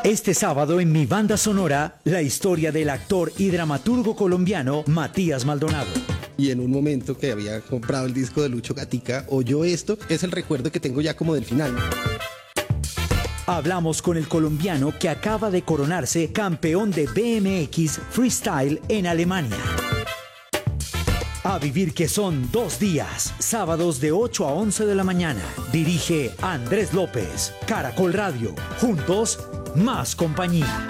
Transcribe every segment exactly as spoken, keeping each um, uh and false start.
Este sábado en Mi Banda Sonora, la historia del actor y dramaturgo colombiano Matías Maldonado. Y en un momento que había comprado el disco de Lucho Gatica, oyó esto, es el recuerdo que tengo ya como del final. Hablamos con el colombiano que acaba de coronarse campeón de B M X Freestyle en Alemania. A vivir que son dos días, sábados de ocho a once de la mañana. Dirige Andrés López, Caracol Radio. Juntos, más compañía.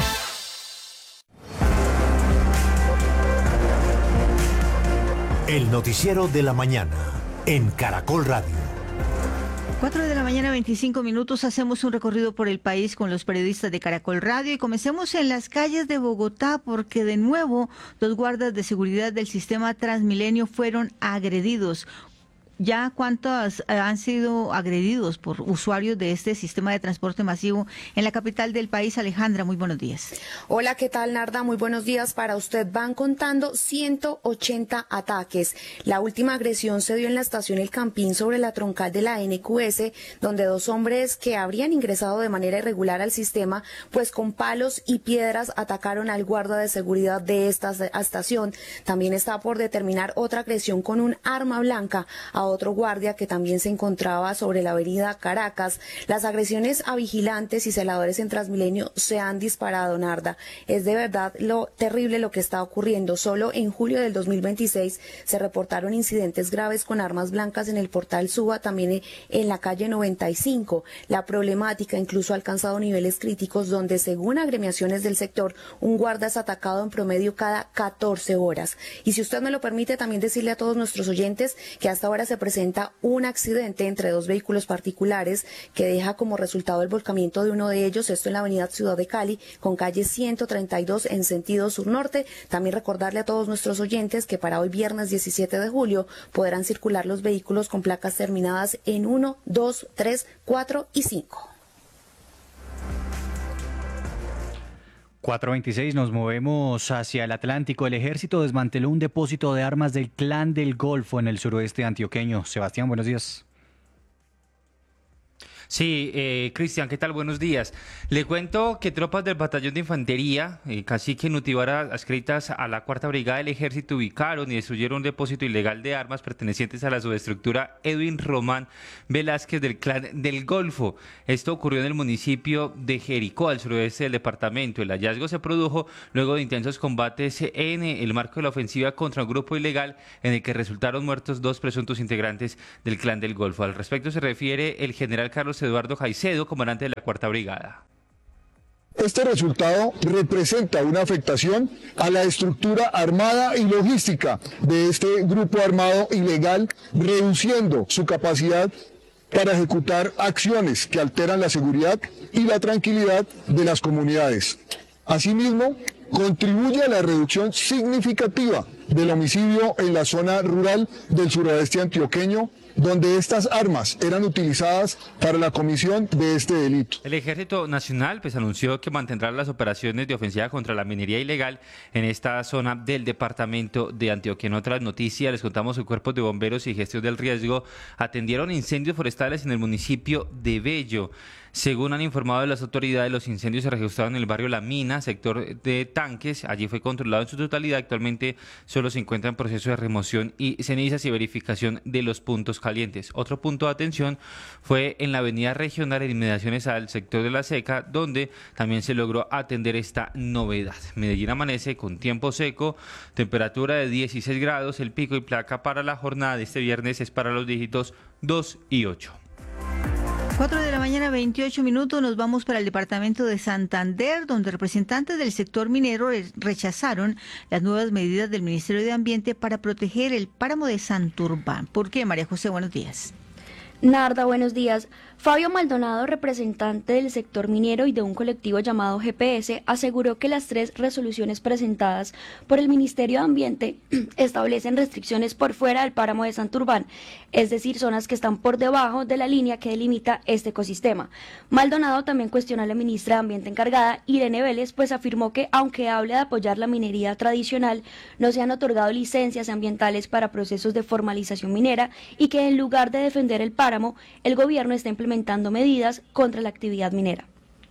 El noticiero de la mañana en Caracol Radio. cuatro de la mañana, veinticinco minutos, hacemos un recorrido por el país con los periodistas de Caracol Radio y comencemos en las calles de Bogotá porque de nuevo dos guardas de seguridad del sistema Transmilenio fueron agredidos. ¿Ya cuántos han sido agredidos por usuarios de este sistema de transporte masivo en la capital del país? Alejandra, muy buenos días. Hola, ¿qué tal, Narda? Muy buenos días para usted. Van contando ciento ochenta ataques. La última agresión se dio en la estación El Campín sobre la troncal de la N Q S, donde dos hombres que habrían ingresado de manera irregular al sistema, pues con palos y piedras atacaron al guarda de seguridad de esta estación. También está por determinar otra agresión con un arma blanca a otro guardia que también se encontraba sobre la avenida Caracas. Las agresiones a vigilantes y celadores en Transmilenio se han disparado, Narda. Es de verdad lo terrible lo que está ocurriendo. Solo en julio del dos mil veintiséis se reportaron incidentes graves con armas blancas en el portal Suba, también en la calle noventa y cinco. La problemática incluso ha alcanzado niveles críticos donde, según agremiaciones del sector, un guarda es atacado en promedio cada catorce horas. Y si usted me lo permite, también decirle a todos nuestros oyentes que hasta ahora se presenta un accidente entre dos vehículos particulares que deja como resultado el volcamiento de uno de ellos, esto en la avenida Ciudad de Cali, con calle ciento treinta y dos en sentido sur-norte. También recordarle a todos nuestros oyentes que para hoy viernes diecisiete de julio podrán circular los vehículos con placas terminadas en uno, dos, tres, cuatro y cinco. cuatro veintiséis, nos movemos hacia el Atlántico. El ejército desmanteló un depósito de armas del Clan del Golfo en el suroeste antioqueño. Sebastián, buenos días. Sí, eh, Cristian, ¿qué tal? Buenos días. Le cuento que tropas del Batallón de Infantería, eh, Cacique Nutibara, adscritas a la Cuarta Brigada del Ejército, ubicaron y destruyeron un depósito ilegal de armas pertenecientes a la subestructura Edwin Román Velázquez del Clan del Golfo. Esto ocurrió en el municipio de Jericó, al suroeste del departamento. El hallazgo se produjo luego de intensos combates en el marco de la ofensiva contra un grupo ilegal en el que resultaron muertos dos presuntos integrantes del Clan del Golfo. Al respecto se refiere el general Carlos Eduardo Caicedo, comandante de la Cuarta Brigada. Este resultado representa una afectación a la estructura armada y logística de este grupo armado ilegal, reduciendo su capacidad para ejecutar acciones que alteran la seguridad y la tranquilidad de las comunidades. Asimismo, contribuye a la reducción significativa del homicidio en la zona rural del suroeste antioqueño, donde estas armas eran utilizadas para la comisión de este delito. El Ejército Nacional pues anunció que mantendrá las operaciones de ofensiva contra la minería ilegal en esta zona del departamento de Antioquia. En otras noticias les contamos que cuerpos de bomberos y gestión del riesgo atendieron incendios forestales en el municipio de Bello. Según han informado las autoridades, los incendios se registraron en el barrio La Mina, sector de Tanques. Allí fue controlado en su totalidad. Actualmente solo se encuentra en proceso de remoción y cenizas y verificación de los puntos calientes. Otro punto de atención fue en la avenida regional en inmediaciones al sector de La Seca, donde también se logró atender esta novedad. Medellín amanece con tiempo seco, temperatura de dieciséis grados. El pico y placa para la jornada de este viernes es para los dígitos dos y ocho. cuatro de la mañana, veintiocho minutos, nos vamos para el departamento de Santander, donde representantes del sector minero rechazaron las nuevas medidas del Ministerio de Ambiente para proteger el páramo de Santurbán. ¿Por qué, María José? Buenos días. Narda, buenos días. Fabio Maldonado, representante del sector minero y de un colectivo llamado G P S, aseguró que las tres resoluciones presentadas por el Ministerio de Ambiente establecen restricciones por fuera del páramo de Santurbán, es decir, zonas que están por debajo de la línea que delimita este ecosistema. Maldonado también cuestionó a la ministra de Ambiente encargada, Irene Vélez, pues afirmó que, aunque hable de apoyar la minería tradicional, no se han otorgado licencias ambientales para procesos de formalización minera y que, en lugar de defender el páramo, el gobierno está implementando medidas contra la actividad minera.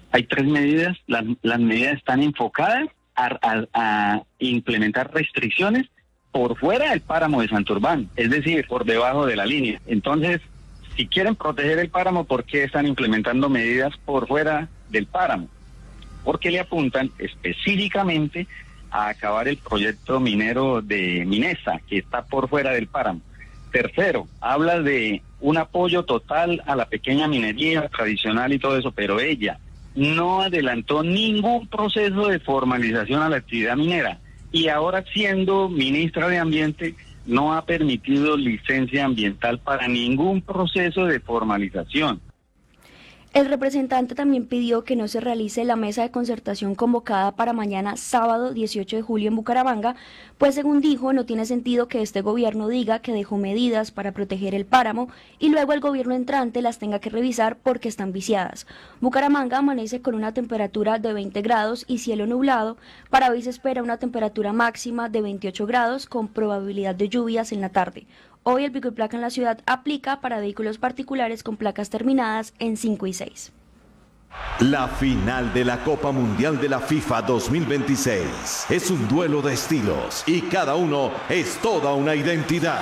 Hay tres medidas, las, las medidas están enfocadas a, a, a implementar restricciones por fuera del páramo de Santurbán, es decir, por debajo de la línea. Entonces, si quieren proteger el páramo, ¿por qué están implementando medidas por fuera del páramo? Porque le apuntan específicamente a acabar el proyecto minero de Minesa, que está por fuera del páramo. Tercero, habla de un apoyo total a la pequeña minería tradicional y todo eso, pero ella no adelantó ningún proceso de formalización a la actividad minera. Y ahora, siendo ministra de Ambiente, no ha permitido licencia ambiental para ningún proceso de formalización. El representante también pidió que no se realice la mesa de concertación convocada para mañana sábado dieciocho de julio en Bucaramanga, pues según dijo no tiene sentido que este gobierno diga que dejó medidas para proteger el páramo y luego el gobierno entrante las tenga que revisar porque están viciadas. Bucaramanga amanece con una temperatura de veinte grados y cielo nublado. Para hoy se espera una temperatura máxima de veintiocho grados con probabilidad de lluvias en la tarde. Hoy el pico y placa en la ciudad aplica para vehículos particulares con placas terminadas en cinco y seis. La final de la Copa Mundial de la FIFA dos mil veintiséis es un duelo de estilos y cada uno es toda una identidad.